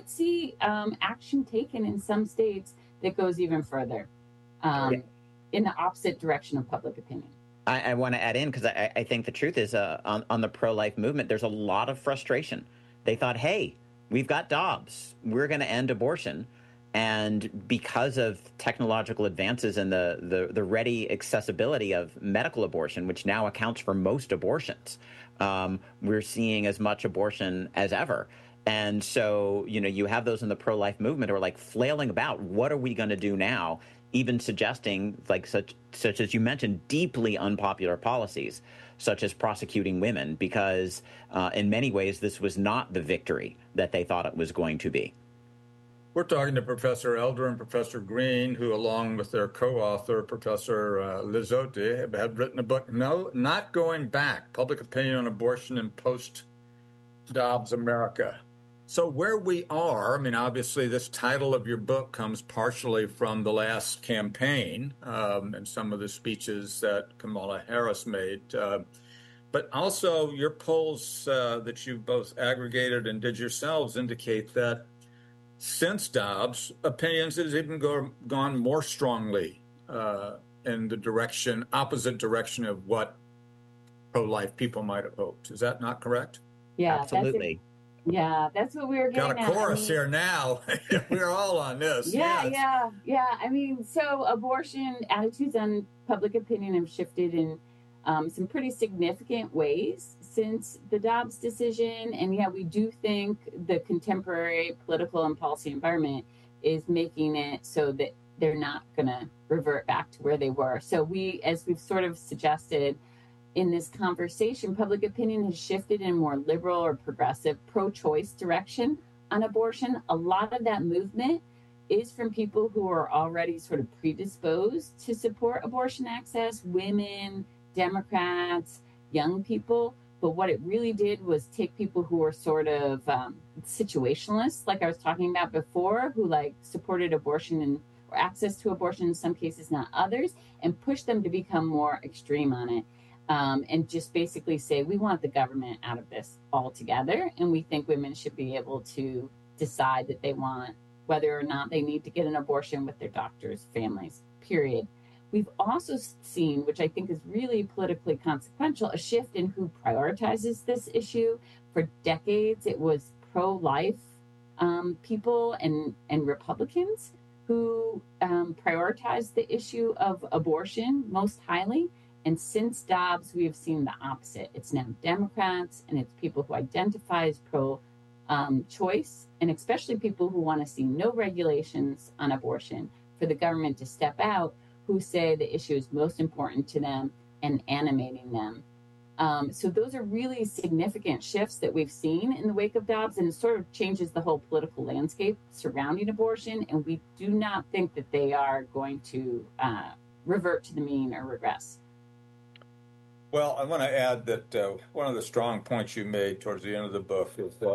could see action taken in some states that goes even further Yeah. in the opposite direction of public opinion. I want to add in because I think the truth is on the pro-life movement, there's a lot of frustration. They thought, hey, we've got Dobbs. We're going to end abortion. And because of technological advances and the ready accessibility of medical abortion, which now accounts for most abortions, we're seeing as much abortion as ever. And so, you have those in the pro-life movement who are like flailing about. What are we going to do now? Even suggesting, like such as you mentioned, deeply unpopular policies, such as prosecuting women, because in many ways this was not the victory that they thought it was going to be. We're talking to Professor Elder and Professor Green, who, along with their co-author, Professor Lizotti, have written a book, No, Not Going Back, Public Opinion on Abortion in Post-Dobbs America. So where we are, obviously this title of your book comes partially from the last campaign and some of the speeches that Kamala Harris made. But also your polls that you both aggregated and did yourselves indicate that since Dobbs, opinions have even gone more strongly in the opposite direction of what pro-life people might have hoped. Is that not correct? Yeah, absolutely. That's what we were getting at. Got a chorus here now. We're all on this. Yeah. So abortion attitudes on public opinion have shifted in some pretty significant ways since the Dobbs decision. And we do think the contemporary political and policy environment is making it so that they're not going to revert back to where they were. So as we've sort of suggested in this conversation, public opinion has shifted in a more liberal or progressive pro-choice direction on abortion. A lot of that movement is from people who are already sort of predisposed to support abortion access, women, Democrats, young people. But what it really did was take people who were sort of situationalists, like I was talking about before, who supported abortion or access to abortion in some cases, not others, and push them to become more extreme on it. And just basically say, we want the government out of this altogether. And we think women should be able to decide that they want whether or not they need to get an abortion with their doctors, families, period. We've also seen, which I think is really politically consequential, a shift in who prioritizes this issue. For decades, it was pro-life people and Republicans who prioritized the issue of abortion most highly. And since Dobbs, we have seen the opposite. It's now Democrats and it's people who identify as pro-choice, and especially people who want to see no regulations on abortion, for the government to step out, who say the issue is most important to them and animating them. So those are really significant shifts that we've seen in the wake of Dobbs, and it sort of changes the whole political landscape surrounding abortion. And we do not think that they are going to revert to the mean or regress. Well, I want to add that one of the strong points you made towards the end of the book is that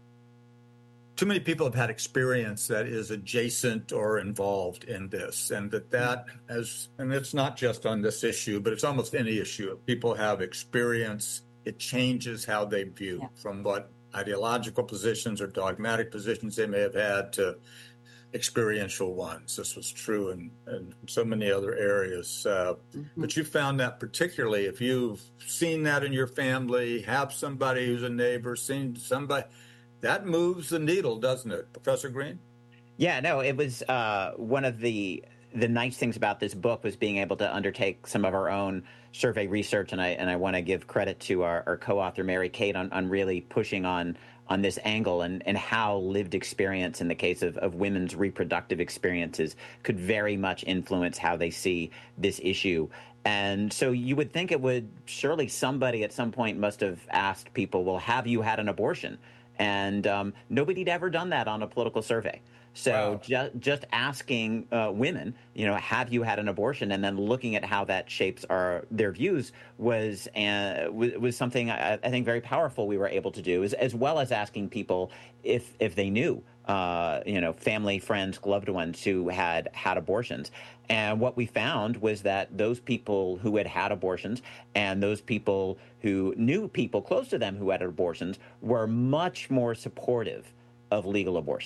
too many people have had experience that is adjacent or involved in this, and and it's not just on this issue, but it's almost any issue. If people have experience, it changes how they view from what ideological positions or dogmatic positions they may have had to experiential ones. This was true in so many other areas. But you found that particularly if you've seen that in your family, have somebody who's a neighbor, seen somebody, that moves the needle, doesn't it, Professor Green? Yeah, no, it was one of the nice things about this book was being able to undertake some of our own survey research, and I want to give credit to our co-author Mary Kate on really pushing on this angle and how lived experience in the case of women's reproductive experiences could very much influence how they see this issue. And so you would think it would surely somebody at some point must have asked people, well, have you had an abortion? And nobody'd ever done that on a political survey. So wow. just asking women, have you had an abortion, and then looking at how that shapes their views was something I think very powerful we were able to do, as well as asking people if they knew, family, friends, loved ones who had abortions. And what we found was that those people who had abortions and those people who knew people close to them who had abortions were much more supportive of legal abortion.